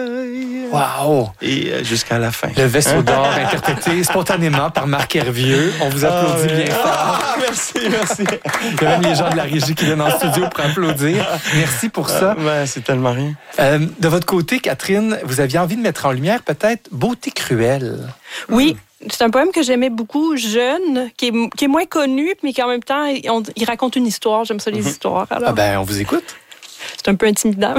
Wow! Et jusqu'à la fin. Le vaisseau d'or interprété spontanément par Marc Hervieux. On vous applaudit bien fort. Merci. Il y a même les gens de la régie qui viennent en studio pour applaudir. Merci pour ça. C'est tellement rien. De votre côté, Catherine, vous aviez envie de mettre en lumière peut-être Beauté cruelle. Oui. C'est un poème que j'aimais beaucoup, jeune, qui est moins connu, mais qui en même temps, il raconte une histoire. J'aime ça, les histoires. Alors. On vous écoute. C'est un peu intimidant.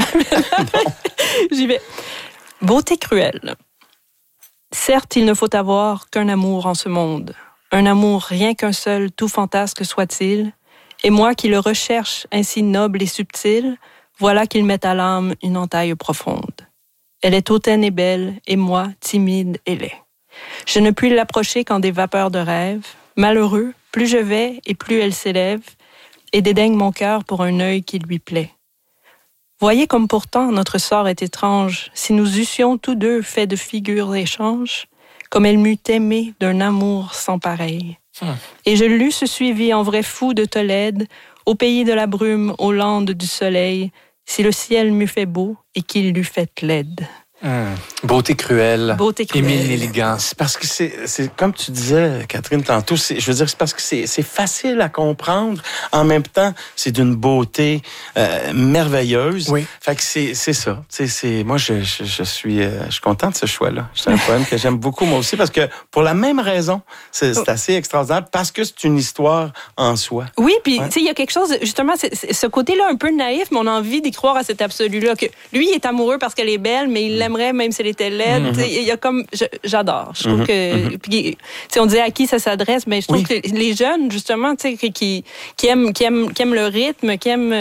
J'y vais. Beauté cruelle. Certes, il ne faut avoir qu'un amour en ce monde. Un amour rien qu'un seul, tout fantasque soit-il. Et moi qui le recherche ainsi noble et subtil, voilà qu'il met à l'âme une entaille profonde. Elle est hautaine et belle, et moi, timide et laid. Je ne puis l'approcher qu'en des vapeurs de rêve. Malheureux, plus je vais et plus elle s'élève, et dédaigne mon cœur pour un œil qui lui plaît. Voyez comme pourtant notre sort est étrange, si nous eussions tous deux fait de figures échanges, comme elle m'eût aimé d'un amour sans pareil. Et je l'eusse suivi en vrai fou de Tolède, au pays de la brume, aux landes du soleil, si le ciel m'eût fait beau et qu'il l'eût fait laide. Beauté cruelle. Émile Nelligan. C'est parce que c'est comme tu disais, Catherine, tantôt, c'est parce que c'est facile à comprendre. En même temps, c'est d'une beauté merveilleuse. Oui. Fait que c'est ça. Moi, je suis content de ce choix-là. C'est un poème que j'aime beaucoup, moi aussi, parce que pour la même raison, c'est assez extraordinaire, parce que c'est une histoire en soi. Oui, puis tu sais, il y a quelque chose, justement, c'est ce côté-là un peu naïf, mais on a envie d'y croire à cet absolu-là, que lui, il est amoureux parce qu'elle est belle, mais il l'aime même si elle était laide. Il y a comme... J'adore. Je trouve que... Puis, on disait à qui ça s'adresse, mais je trouve que les jeunes, justement, qui aiment le rythme, qui aiment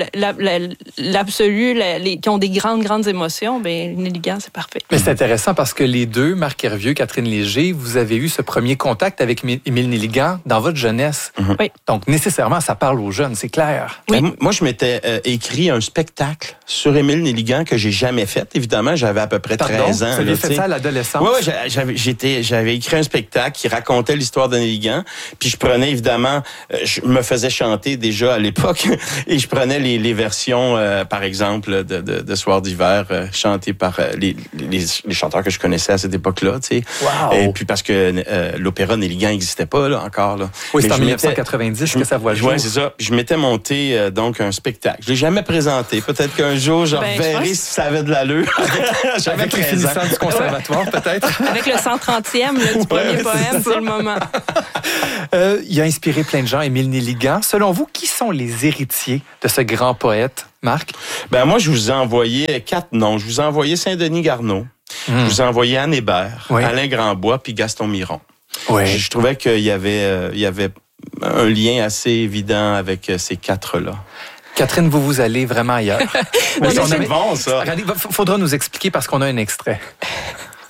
l'absolu, qui ont des grandes émotions, bien, Nelligan, c'est parfait. Mais c'est intéressant parce que les deux, Marc Hervieux, Catherine Léger, vous avez eu ce premier contact avec Émile Nelligan dans votre jeunesse. Oui. Donc, nécessairement, ça parle aux jeunes, c'est clair. Oui. Moi, je m'étais écrit un spectacle sur Émile Nelligan que j'ai jamais fait. Évidemment, j'avais à peu près 13 ans. Vous aviez fait ça à l'adolescence? Oui, j'avais écrit un spectacle qui racontait l'histoire de Nelligan. Puis je prenais, évidemment, je me faisais chanter déjà à l'époque. Et je prenais les versions, par exemple, de Soir d'hiver, chantées par les chanteurs que je connaissais à cette époque-là. Tu sais. Wow. Et puis parce que l'opéra Nelligan n'existait pas là, encore. Là. Oui, c'est en 1990 que ça voit le jour. Oui, c'est ça. Je m'étais monté donc un spectacle. Je l'ai jamais présenté. Peut-être qu'un jour, je reverrai si ça avait de l'allure. Avec les finissants du conservatoire, peut-être. Avec le 130e du premier poème, c'est le moment. Il a inspiré plein de gens, Émile Nelligan. Selon vous, qui sont les héritiers de ce grand poète, Marc? Moi, je vous ai envoyé 4 noms. Je vous ai envoyé Saint-Denis Garneau. Je vous ai envoyé Anne Hébert, Alain Grandbois, puis Gaston Miron. Oui. Je trouvais qu'il y avait un lien assez évident avec ces 4-là. Catherine, vous allez vraiment ailleurs. Mais c'est bon, ça. Il faudra nous expliquer parce qu'on a un extrait.